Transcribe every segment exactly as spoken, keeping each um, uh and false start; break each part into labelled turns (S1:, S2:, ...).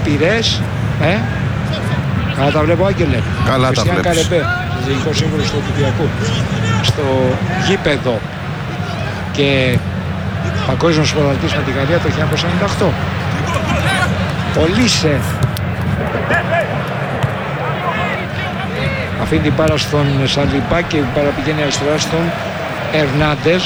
S1: Πειρές. Ε? Καλά τα βλέπω, Άγγελε.
S2: Καλά τα βλέπεις.
S1: Καρεμπέ, Γενικός Σύμβουλος του Ολυμπιακού. Στο γήπεδο και παγκόσμιος πρωταθλητής με τη Γαλλία το χίλια εννιακόσια ενενήντα οκτώ. Ο Λίσε αφήνει την μπάλα στον Σαλιμπά και η μπάλα πηγαίνει αριστερά στον Ερνάντες.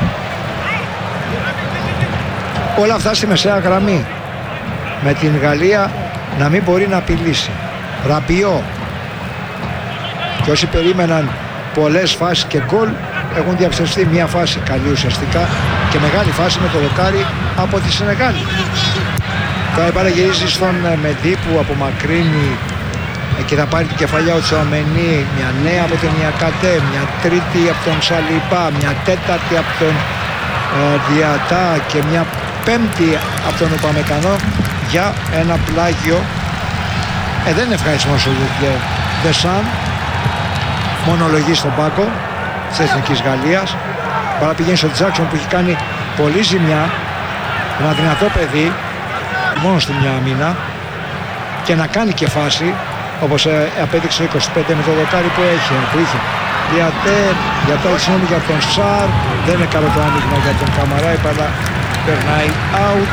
S1: Όλα αυτά στη μεσαία γραμμή, με την Γαλλία να μην μπορεί να απειλήσει. Ραπιό. Και όσοι περίμεναν πολλές φάσεις και γκολ, έχουν διαψευστεί μια φάση καλή ουσιαστικά και μεγάλη φάση με το δοκάρι από τη Σενεγάλη. Τώρα η μπάλα γυρίζει στον Μεντί που απομακρύνει και θα πάρει την κεφαλιά ο Τσουαμενί. Μια νέα από τον Νιακατέ, μια τρίτη από τον Σαλιμπά, μια τέταρτη από τον ε, Διατά και μια πέμπτη από τον Ουπαμεκανό για ένα πλάγιο. Ε, δεν είναι ευχαριστημός ο Δεσάν. Μονολογεί στον πάγκο της Εθνικής Γαλλίας. Παρά πηγαίνει στο Τζάκσον που έχει κάνει πολύ ζημιά. Ένα δυνατό παιδί, μόνο στη μια άμυνα, και να κάνει και φάση, όπως απέδειξε το είκοσι πέντε με το δοκάρι που, έχει, που είχε. Διατέ, διατέ, συγγνώμη για τον Σαρ, δεν είναι καλό το άνοιγμα για τον Καμαρά, η μπάλα περνάει out.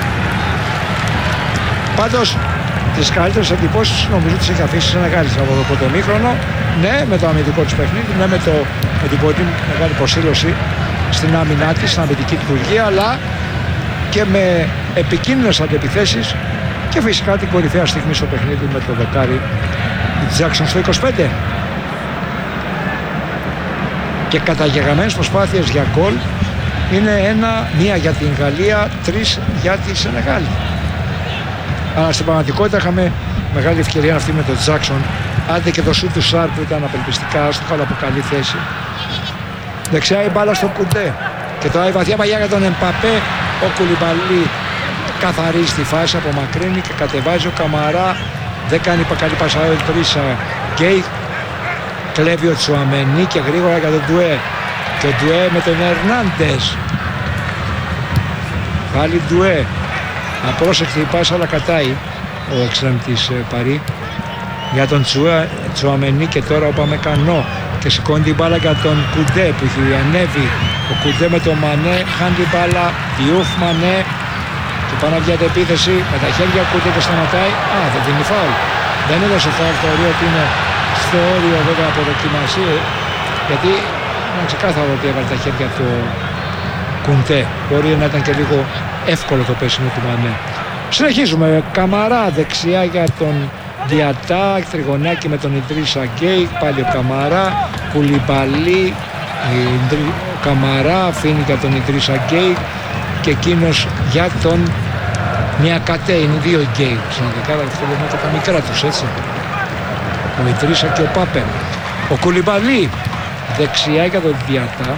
S1: Πάντως, τις καλύτερες εντυπώσεις νομίζω τις έχει αφήσει σε μεγάλη από το πρώτο μήχρονο. Ναι, με το αμυντικό της παιχνίδι, ναι, με, το, με την πολύ μεγάλη προσήλωση στην άμυνά της, στην αμυντική λειτουργία, αλλά και με επικίνδυνες αντεπιθέσεις και φυσικά την κορυφαία στιγμή στο παιχνίδι με το δοκάρι Τζάκσον στο είκοσι πέντε. Και καταγεγραμμένες προσπάθειες για γκολ είναι ένα, μία για την Γαλλία, τρεις για τη Σενεγάλη. Αλλά στην πραγματικότητα είχαμε μεγάλη ευκαιρία αυτή με τον Τζάκσον. Άντε και το σούτ του Σαρ που ήταν απελπιστικά άστοχα, αλλά από καλή θέση. Δεξιά η μπάλα στο Κουντέ. Και τώρα η βαθιά παγιά για τον Εμπαπέ. Ο Κουλιμπαλί καθαρίζει τη φάση, απομακρύνει και κατεβάζει ο Καμαρά. Δεν κάνει καλή πάσα ο Τρίσα Γκέι. Κλέβει ο Τσουαμενί και γρήγορα για τον Ντουέ. Και ο Ντουέ με τον Ερνάντες. Πάλι Ντουέ. Απρόσεκτη η πάσα, αλλά κατάει ο εξτρέμ της Παρί για τον Τσουα, Τσουαμενί και τώρα ο Παμεκανό και σηκώνει την μπάλα για τον Κουντέ που έχει ανέβει. Ο Κουντέ με τον Μανέ χάνει την μπάλα, Διούφ Μανέ και πάνω βγει επίθεση με τα χέρια Κουντέ και σταματάει. Α, δεν δίνει φάουλ. Δεν έδωσε φάουλ, θεωρεί ότι είναι στο όριο βέβαια από δοκιμασία, γιατί είναι ξεκάθαρο ότι έβαλε τα χέρια του Κουντέ. Μπορεί να ήταν και λίγο εύκολο το πέσιμο του Μανέ. Συνεχίζουμε. Καμαρά δεξιά για τον Διατά, τριγωνάκι με τον Ιντρίσα Γκέι, πάλι ο Καμαρά, Κουλιμπαλί, ο Καμαρά αφήνει για τον Ιντρίσα Γκέι και εκείνος για τον Νιακατέ. Είναι δύο οι Γκέι στην δεκάδα, αυτό λέμε και τα μικρά τους, έτσι. Ο Ιντρίσα και ο Πάπε. Ο Κουλιμπαλί δεξιά για τον Διατά.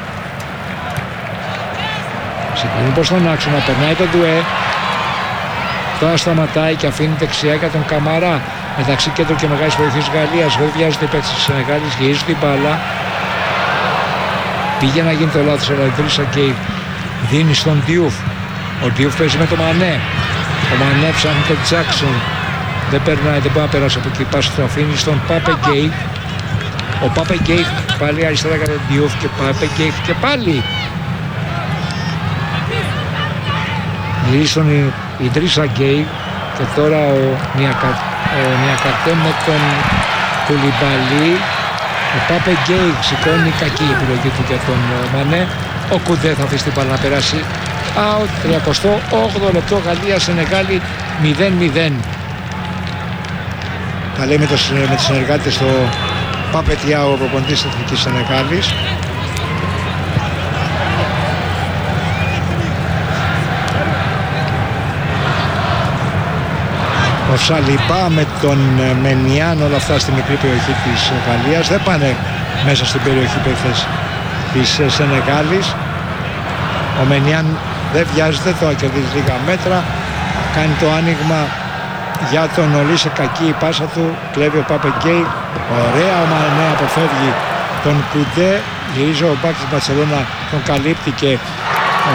S1: Συγκρίνει προς τον άξονα, περνάει τον Ντουέ. Τώρα σταματάει και αφήνει δεξιά για τον Καμαρά. Μεταξύ κέντρου και μεγάλης περιοχής Γαλλίας. Δεν βιάζεται η παίκτης της Σενεγάλης, γυρίζει την μπάλα. Πήγε να γίνει το λάθος, αλλά η Τρίσα Γκέι δίνει στον Διούφ. Ο Διούφ παίζει με το Μανέ. Ο Μανέ ψάχνει τον Τζάκσον. Δεν περνάει, δεν μπορεί να περάσει από εκεί. Πάση το αφήνει στον Πάπε Γκέι. Ο Πάπε Γκέι πάλι αριστερά για τον Διούφ και Πάπε Γκέι και πάλι. Γυρίζει στον Ιντρίσα Γκέι και τώρα ο Νιακατέ. Ο Νιακατέ με τον Κουλιμπαλί. Ο Πάπε Γκέι σηκώνει, κακή επιλογή του για τον Μανέ. Ο Κουντέ θα αφήσει την μπάλα να περάσει out. τριακοστό όγδοο λεπτό, Γαλλία Σενεγάλη μηδέν μηδέν. Τα λέει με, το, με τους συνεργάτες στο Πάπε Τιάου, ο προπονητής της Εθνικής Σενεγάλης. Ο Σαλιμπά με τον Μενιάν, όλα αυτά στη μικρή περιοχή της Γαλλίας. Δεν πάνε μέσα στην περιοχή παίκτες της Σενεγάλης. Ο Μενιάν δεν βιάζεται, τώρα κερδίζει λίγα μέτρα. Κάνει το άνοιγμα για τον Ολίσε, κακή η πάσα του. Κλέβει ο Πάπε Γκέι. Ωραία ο Μανέ, αποφεύγει τον Κουντέ. Γυρίζει ο μπακ της Μπαρσελόνα, τον καλύπτει και